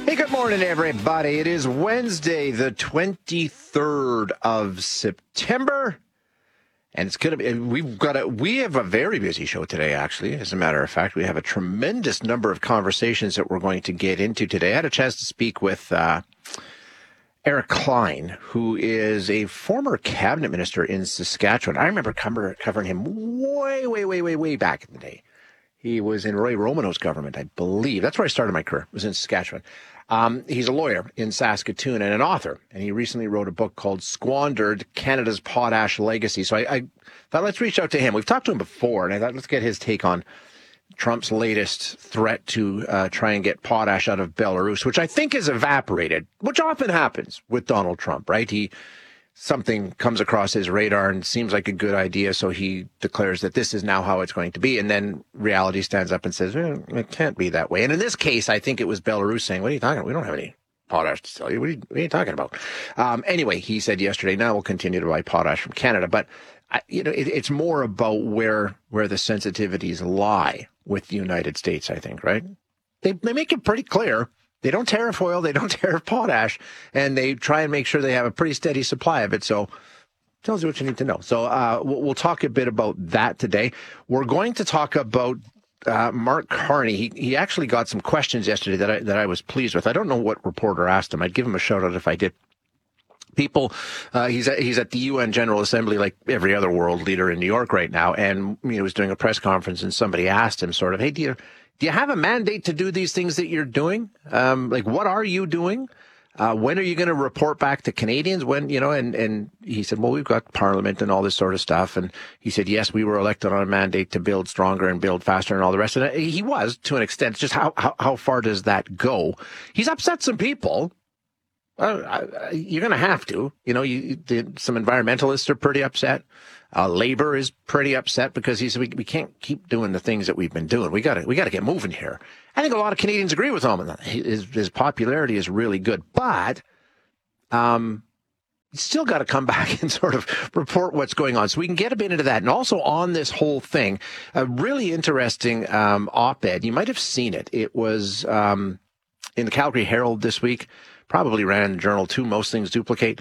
Hey, good morning, everybody. It is Wednesday, the 23rd of September. And it's going to be, we have a very busy show today, actually. As a matter of fact, we have a tremendous number of conversations that we're going to get into today. I had a chance to speak with Eric Klein, who is a former cabinet minister in Saskatchewan. I remember covering him way back in the day. He was in Roy Romano's government, I believe. That's where I started my career, was in Saskatchewan. He's a lawyer in Saskatoon and an author, and he recently wrote a book called Squandered, Canada's Potash Legacy. So I thought, let's reach out to him. We've talked to him before, and I thought, let's get his take on Trump's latest threat to try and get potash out of Belarus, which I think is evaporated, which often happens with Donald Trump, right? Something comes across his radar and seems like a good idea, so he declares that this is now how it's going to be, and then reality stands up and says, it can't be that way. And in this case, I think it was Belarus saying, what are you talking about? We don't have any potash to sell you. What are you talking about? Anyway, he said yesterday, now we'll continue to buy potash from Canada, but it's more about where the sensitivities lie with the United States, I think, right? They make it pretty clear. They don't tariff oil, they don't tariff potash, and they try and make sure they have a pretty steady supply of it. So tells you what you need to know. So we'll talk a bit about that today. We're going to talk about Mark Carney. He actually got some questions yesterday that I was pleased with. I don't know what reporter asked him. I'd give him a shout out if I did. People, he's at the UN General Assembly like every other world leader in New York right now, and he was doing a press conference, and somebody asked him sort of, hey, do you have a mandate to do these things that you're doing? What are you doing? When are you going to report back to Canadians? When, and he said, well, we've got Parliament and all this sort of stuff. And he said, yes, we were elected on a mandate to build stronger and build faster and all the rest of it. He was, to an extent. Just how far does that go? He's upset some people. You're going to have to. Some environmentalists are pretty upset. Labor is pretty upset because he said we can't keep doing the things that we've been doing. We got to get moving here. I think a lot of Canadians agree with him. His popularity is really good, but you still got to come back and sort of report what's going on. So we can get a bit into that, and also on this whole thing, a really interesting op-ed. You might have seen it. It was in the Calgary Herald this week. Probably ran in the Journal too. Most things duplicate,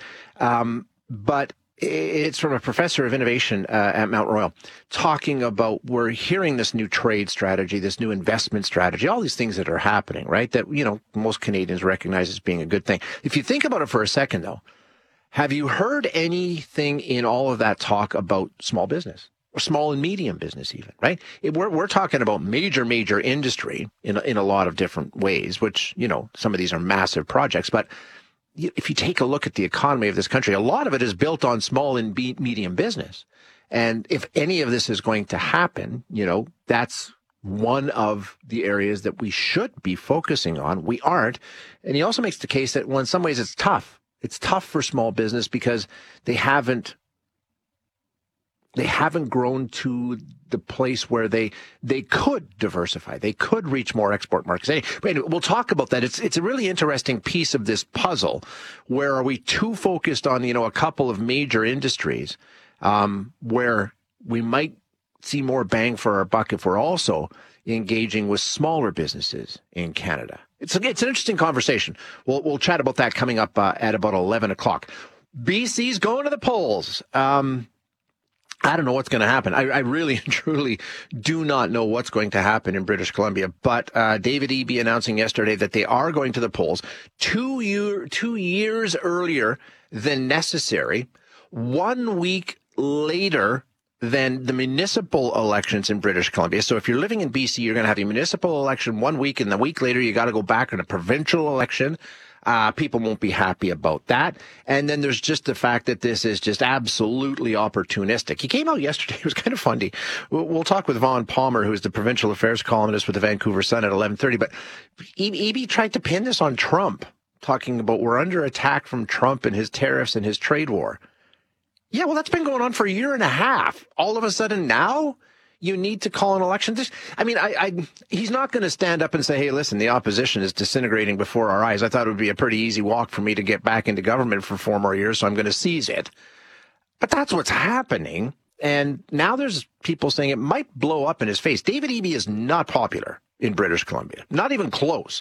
but it's from a professor of innovation at Mount Royal talking about, we're hearing this new trade strategy, this new investment strategy, all these things that are happening, right? That, most Canadians recognize as being a good thing. If you think about it for a second, though, have you heard anything in all of that talk about small business or small and medium business even, right? We're talking about major industry in a lot of different ways, which, some of these are massive projects, but if you take a look at the economy of this country, a lot of it is built on small and medium business. And if any of this is going to happen, that's one of the areas that we should be focusing on. We aren't. And he also makes the case that, well, in some ways it's tough. It's tough for small business because they haven't grown to the place where they could diversify. They could reach more export markets. Anyway, we'll talk about that. It's a really interesting piece of this puzzle. Where are we too focused on, a couple of major industries, where we might see more bang for our buck if we're also engaging with smaller businesses in Canada? It's an interesting conversation. We'll chat about that coming up at about 11 o'clock. BC's going to the polls. I don't know what's going to happen. I really and truly do not know what's going to happen in British Columbia. But David Eby announcing yesterday that they are going to the polls 2 years earlier than necessary, 1 week later than the municipal elections in British Columbia. So if you're living in BC, you're going to have a municipal election 1 week, and the week later you got to go back on a provincial election. People won't be happy about that. And then there's just the fact that this is just absolutely opportunistic. He came out yesterday. It was kind of funny. We'll talk with Vaughn Palmer, who is the provincial affairs columnist with the Vancouver Sun at 11:30. But Eby tried to pin this on Trump, talking about we're under attack from Trump and his tariffs and his trade war. Yeah, well, that's been going on for a year and a half. All of a sudden now you need to call an election. He's not going to stand up and say, hey, listen, the opposition is disintegrating before our eyes. I thought it would be a pretty easy walk for me to get back into government for 4 more years, so I'm going to seize it. But that's what's happening. And now there's people saying it might blow up in his face. David Eby is not popular in British Columbia. Not even close.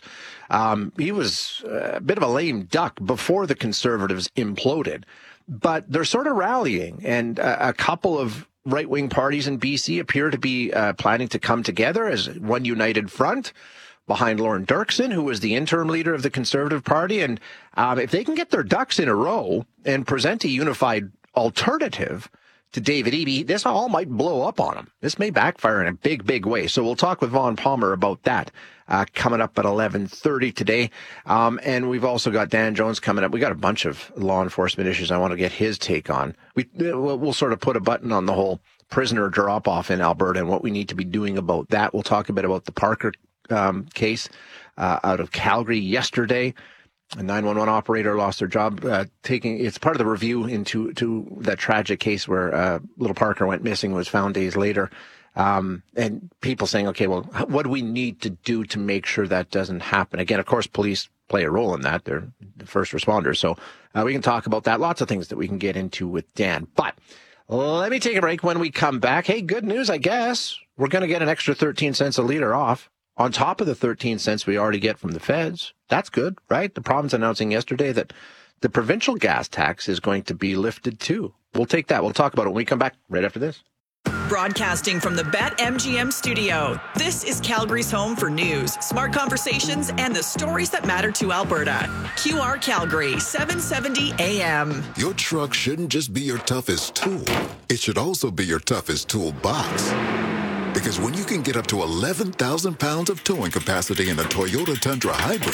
He was a bit of a lame duck before the Conservatives imploded. But they're sort of rallying, and a couple of right-wing parties in BC appear to be planning to come together as one united front behind Lauren Dirksen, who was the interim leader of the Conservative Party. And if they can get their ducks in a row and present a unified alternative to David Eby, this all might blow up on him. This may backfire in a big, big way. So we'll talk with Vaughn Palmer about that coming up at 11:30 today. And we've also got Dan Jones coming up. We got a bunch of law enforcement issues I want to get his take on. We'll sort of put a button on the whole prisoner drop-off in Alberta and what we need to be doing about that. We'll talk a bit about the Parker case out of Calgary yesterday. A 911 operator lost their job. It's part of the review into that tragic case where little Parker went missing, was found days later. And people saying, okay, well, what do we need to do to make sure that doesn't happen? Again, of course, police play a role in that. They're the first responders. So we can talk about that. Lots of things that we can get into with Dan. But let me take a break. When we come back, hey, good news, I guess. We're going to get an extra 13 cents a liter off on top of the 13 cents we already get from the feds. That's good, right? The province announcing yesterday that the provincial gas tax is going to be lifted too. We'll take that. We'll talk about it when we come back right after this. Broadcasting from the BetMGM studio, this is Calgary's home for news, smart conversations, and the stories that matter to Alberta. QR Calgary, 770 AM. Your truck shouldn't just be your toughest tool. It should also be your toughest toolbox. Because when you can get up to 11,000 pounds of towing capacity in a Toyota Tundra Hybrid,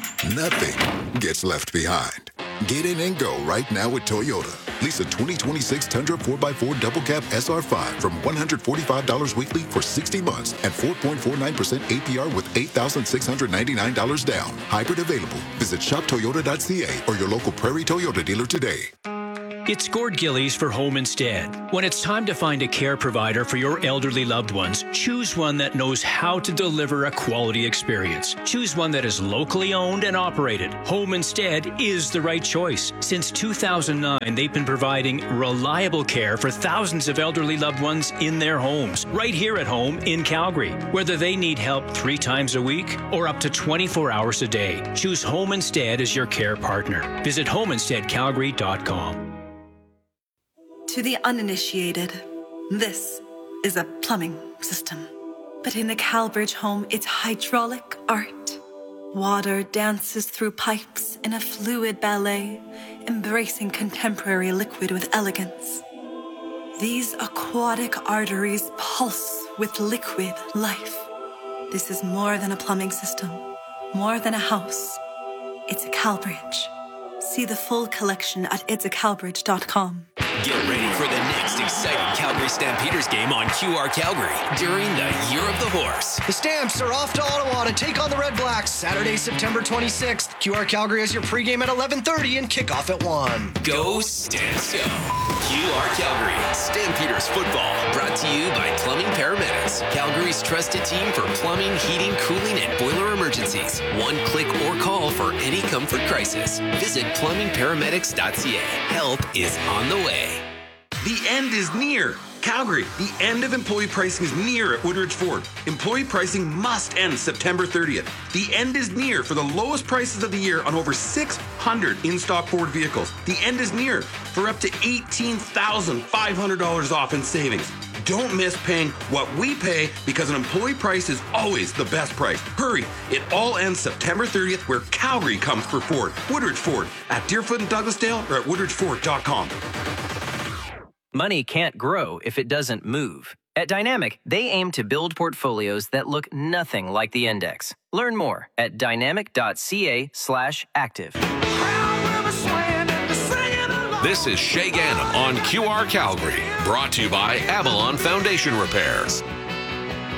nothing gets left behind. Get in and go right now with Toyota. Lease a 2026 Tundra 4x4 Double Cab SR5 from $145 weekly for 60 months at 4.49% APR with $8,699 down. Hybrid available. Visit shoptoyota.ca or your local Prairie Toyota dealer today. It's Gord Gillies for Home Instead. When it's time to find a care provider for your elderly loved ones, choose one that knows how to deliver a quality experience. Choose one that is locally owned and operated. Home Instead is the right choice. Since 2009, they've been providing reliable care for thousands of elderly loved ones in their homes, right here at home in Calgary. Whether they need help 3 times a week or up to 24 hours a day, choose Home Instead as your care partner. Visit homeinsteadcalgary.com. To the uninitiated, this is a plumbing system. But in a CalBridge home, it's hydraulic art. Water dances through pipes in a fluid ballet, embracing contemporary liquid with elegance. These aquatic arteries pulse with liquid life. This is more than a plumbing system, more than a house. It's a CalBridge. See the full collection at itsacalbridge.com. Get ready for the next exciting Calgary Stampeders game on QR Calgary during the Year of the Horse. The Stamps are off to Ottawa to take on the Red Blacks Saturday, September 26th. QR Calgary has your pregame at 11:30 and kickoff at 1. Go Stamps Go! QR Calgary Stampeders football brought to you by Plumbing Paramedics, Calgary's trusted team for plumbing, heating, cooling, and boiler emergencies. One click or call for any comfort crisis. Visit plumbingparamedics.ca. Help is on the way. The end is near. Calgary, the end of employee pricing is near at Woodridge Ford. Employee pricing must end September 30th. The end is near for the lowest prices of the year on over 600 in-stock Ford vehicles. The end is near for up to $18,500 off in savings. Don't miss paying what we pay because an employee price is always the best price. Hurry, it all ends September 30th where Calgary comes for Ford. Woodridge Ford at Deerfoot and Douglasdale or at woodridgeford.com. Money can't grow if it doesn't move. At Dynamic, they aim to build portfolios that look nothing like the index. Learn more at dynamic.ca/active. This is Shay Gannon on QR Calgary, brought to you by Avalon Foundation Repairs.